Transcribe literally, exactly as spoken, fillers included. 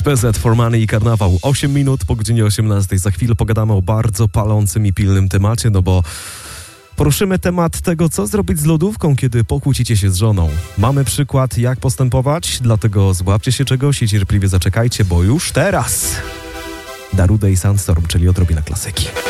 P Z for Money i Karnawał. osiem minut po godzinie osiemnastej. Za chwilę pogadamy o bardzo palącym i pilnym temacie, no bo poruszymy temat tego, co zrobić z lodówką, kiedy pokłócicie się z żoną. Mamy przykład, jak postępować, dlatego złapcie się czegoś i cierpliwie zaczekajcie, bo już teraz Darude i Sandstorm, czyli odrobina klasyki.